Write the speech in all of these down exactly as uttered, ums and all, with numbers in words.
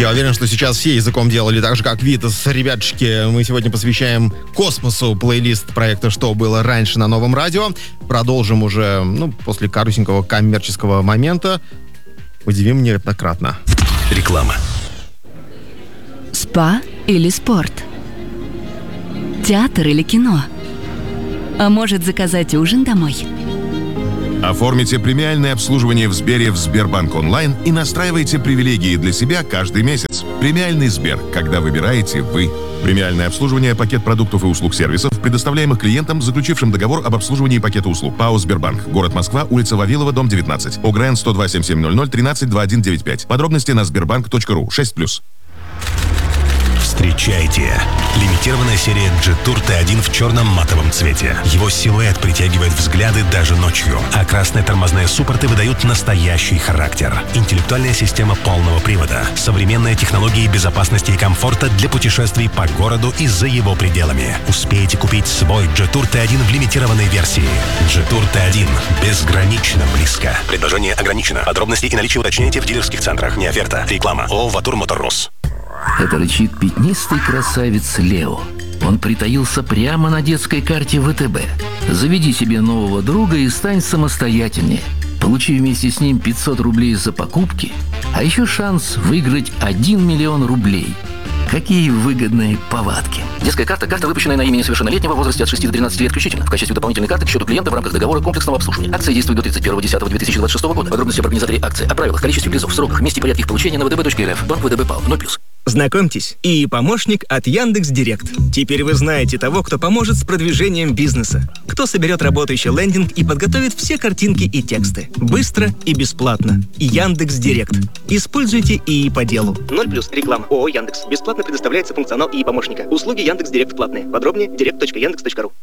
Я уверен, что сейчас все языком делали так же, как Витас. Ребятушки, мы сегодня посвящаем космосу плейлист проекта «Что было раньше» на Новом радио. Продолжим уже, ну, после коротенького коммерческого момента. Удивим неоднократно. Реклама. Спа или спорт? Театр или кино? А может, заказать ужин домой? Оформите премиальное обслуживание в Сбере в Сбербанк онлайн и настраивайте привилегии для себя каждый месяц. Премиальный Сбер, когда выбираете вы. Премиальное обслуживание, пакет продуктов и услуг сервисов, предоставляемых клиентам, заключившим договор об обслуживании пакета услуг. ПАО «Сбербанк». Город Москва, улица Вавилова, дом девятнадцать. ОГРН сто два семь семь ноль ноль тринадцать двадцать один девяносто пять. Подробности на сбербанк точка ру. шесть плюс. Встречайте! Лимитированная серия G-Tour Т один в черном матовом цвете. Его силуэт притягивает взгляды даже ночью, а красные тормозные суппорты выдают настоящий характер. Интеллектуальная система полного привода, современные технологии безопасности и комфорта для путешествий по городу и за его пределами. Успейте купить свой G-Tour Т один в лимитированной версии. G-Tour Т один. Безгранично близко. Предложение ограничено. Подробности и наличие уточняйте в дилерских центрах. Не оферта. Реклама. ООО «Ватур Моторрос». Это рычит пятнистый красавец Лео. Он притаился прямо на детской карте вэ тэ бэ. Заведи себе нового друга и стань самостоятельнее. Получи вместе с ним пятьсот рублей за покупки, а еще шанс выиграть один миллион рублей. Какие выгодные повадки. Детская карта – карта, выпущенная на имя несовершеннолетнего в возрасте от шести до тринадцати лет включительно. В качестве дополнительной карты к счету клиента в рамках договора комплексного обслуживания. Акция действует до тридцать первого десятого две тысячи двадцать шестого года. Подробности об организаторе акции, о правилах, количестве призов, сроках, месте и порядке их получения на вэ тэ бэ точка эр эф. Банк вэ тэ бэ ПАО. ноль плюс. Знакомьтесь, ИИ «Помощник» от Яндекс.Директ. Теперь вы знаете того, кто поможет с продвижением бизнеса. Кто соберет работающий лендинг и подготовит все картинки и тексты. Быстро и бесплатно. Яндекс.Директ. Используйте ИИ по делу. ноль плюс. Реклама. ООО «Яндекс». Бесплатно предоставляется функционал ИИ «Помощника». Услуги Яндекс.Директ платные. Подробнее директ точка яндекс точка ру.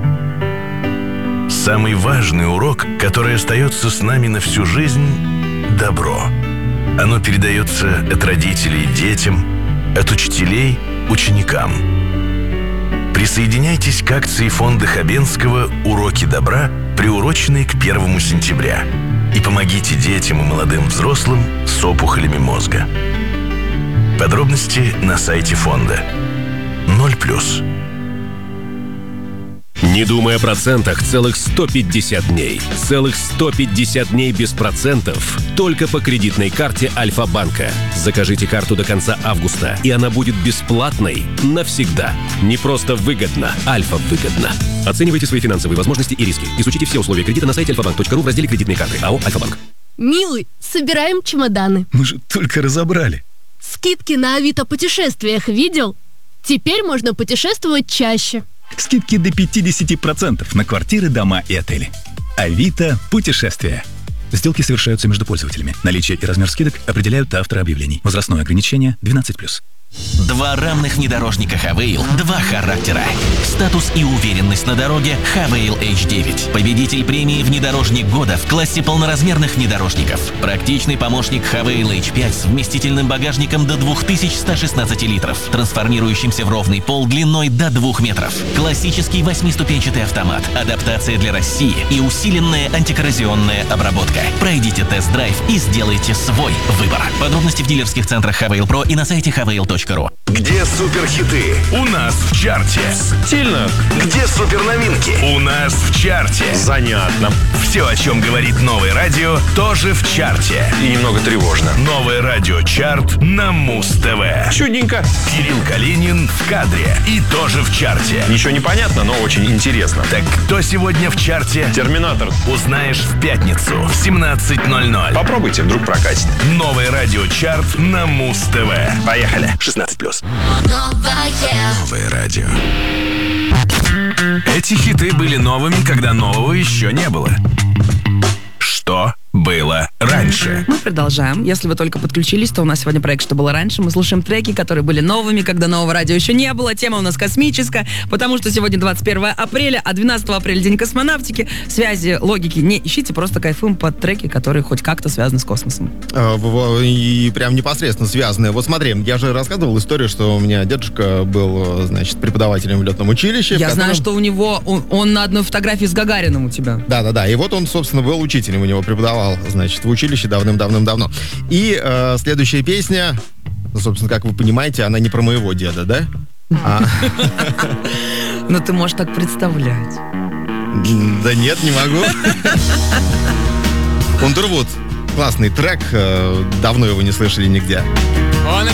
Самый важный урок, который остается с нами на всю жизнь – добро. Оно передается от родителей детям, от учителей ученикам. Присоединяйтесь к акции фонда Хабенского «Уроки добра», приуроченные к первому сентября. И помогите детям и молодым взрослым с опухолями мозга. Подробности на сайте фонда. ноль плюс. Не думай о процентах целых сто пятьдесят дней. Целых сто пятьдесят дней без процентов только по кредитной карте Альфа-банка. Закажите карту до конца августа, и она будет бесплатной навсегда. Не просто выгодно, Альфа-выгодно. Оценивайте свои финансовые возможности и риски. Изучите все условия кредита на сайте альфа банк точка ру в разделе «Кредитные карты». АО «Альфа-банк». Милый, собираем чемоданы. Мы же только разобрали. Скидки на Авито путешествиях видел? Теперь можно путешествовать чаще. Скидки до пятьдесят процентов на квартиры, дома и отели. Авито путешествия. Сделки совершаются между пользователями. Наличие и размер скидок определяют авторы объявлений. Возрастное ограничение двенадцать плюс. Два равных внедорожника Хавейл, два характера. Статус и уверенность на дороге Хавейл эйч девять. Победитель премии «Внедорожник года» в классе полноразмерных внедорожников. Практичный помощник Хавейл эйч пять с вместительным багажником до две тысячи сто шестнадцать литров, трансформирующимся в ровный пол длиной до двух метров. Классический восьмиступенчатый автомат, адаптация для России и усиленная антикоррозионная обработка. Пройдите тест-драйв и сделайте свой выбор. Подробности в дилерских центрах Хавейл Про и на сайте хавейл точка ру. Где суперхиты? У нас в чарте. Стильно. Где суперновинки? У нас в чарте. Занятно. Все, о чем говорит Новое радио, тоже в чарте. И немного тревожно. Новое радио чарт на Муз-ТВ. Чудненько. Кирилл Калинин в кадре и тоже в чарте. Ничего не понятно, но очень интересно. Так кто сегодня в чарте? Терминатор. Узнаешь в пятницу в семнадцать ноль ноль. Попробуйте, вдруг прокатит. Новое радио чарт на Муз-ТВ. Поехали. шестнадцать плюс. Новое радио. Эти хиты были новыми, когда нового еще не было. Что было раньше? Мы продолжаем. Если вы только подключились, то у нас сегодня проект «Что было раньше». Мы слушаем треки, которые были новыми, когда нового радио еще не было. Тема у нас космическая, потому что сегодня двадцать первое апреля, а двенадцатого апреля день космонавтики. Связи, логики не ищите, просто кайфуем под треки, которые хоть как-то связаны с космосом. И прям непосредственно связанные. Вот смотри, я же рассказывал историю, что у меня дедушка был, значит, преподавателем в летном училище. Я котором... знаю, что у него, он, он на одной фотографии с Гагариным у тебя. Да-да-да, и вот он, собственно, был учителем, у него преподавал, значит, в училище давным-давным-давно. И э, следующая песня Ну, собственно, как вы понимаете, она не про моего деда, да? А, Но ты можешь так представлять. Да нет, не могу. Underwood. Классный трек. э, Давно его не слышали нигде.